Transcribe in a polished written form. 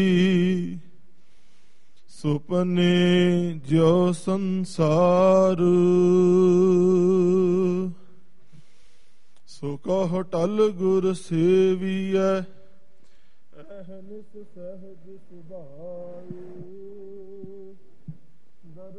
ਸੁਪਨੇ ਜਿਉ ਸੰਸਾਰ, ਸੋ ਕਹੁ ਟਲ ਗੁਰ ਸੇਵੀਐ, ਅਹਨਿਸ ਸਹਿਜ ਸੁਭਾਏ।